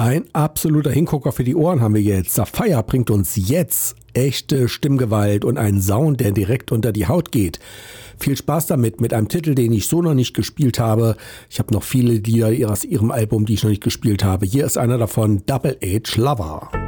Ein absoluter Hingucker für die Ohren haben wir jetzt. Sapphire bringt uns jetzt echte Stimmgewalt und einen Sound, der direkt unter die Haut geht. Viel Spaß damit, mit einem Titel, den ich so noch nicht gespielt habe. Ich habe noch viele Lieder aus ihrem Album, die ich noch nicht gespielt habe. Hier ist einer davon, Double H Lover.